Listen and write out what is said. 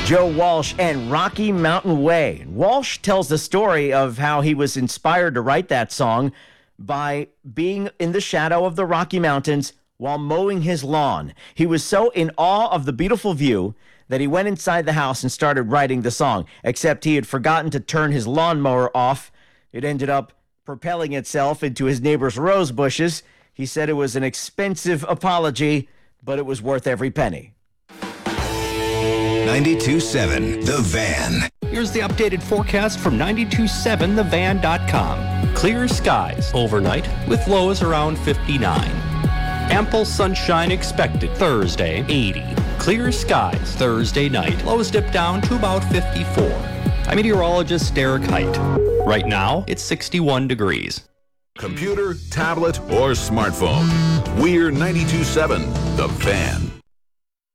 Joe Walsh and Rocky Mountain Way. Walsh tells the story of how he was inspired to write that song by being in the shadow of the Rocky Mountains while mowing his lawn. He was so in awe of the beautiful view that he went inside the house and started writing the song, except he had forgotten to turn his lawnmower off. It ended up propelling itself into his neighbor's rose bushes. He said it was an expensive apology, but it was worth every penny. 92.7 The Van. Here's the updated forecast from 927thevan.com. Clear skies overnight with lows around 59. Ample sunshine expected Thursday, 80. Clear skies Thursday night. Lows dip down to about 54. I'm meteorologist Derek Height. Right now, it's 61 degrees. Computer, tablet, or smartphone. We're 92.7 The Van.